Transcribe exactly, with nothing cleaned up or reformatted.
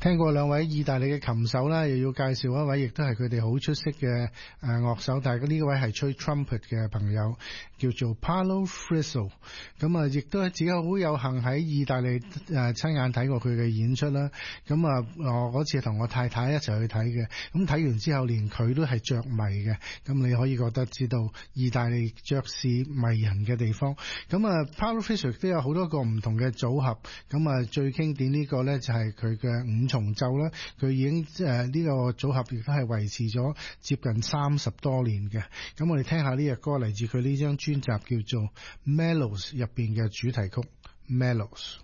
聽過兩位意大利嘅琴手啦，又要介紹一位，亦都係佢哋好出色嘅誒樂手，但係呢位係吹 trumpet 嘅朋友，叫做 Paolo Friso。咁啊，亦都係自己好有幸喺意大利誒親眼睇過佢嘅演出啦。咁啊，我嗰次同我太太一齊去睇嘅，咁睇完之後連佢都係着迷嘅。咁你可以覺得知道意大利爵士迷人嘅地方。咁啊 Paolo Friso 都有好多個唔同嘅組合。咁啊，最經典呢個呢，就係佢嘅五重奏啦。佢已經誒呢個組合亦都係維持咗接近三十多年嘅。咁我哋聽下呢隻歌，嚟自佢呢張專輯叫做 Mellows 入邊嘅主題曲 Mellows。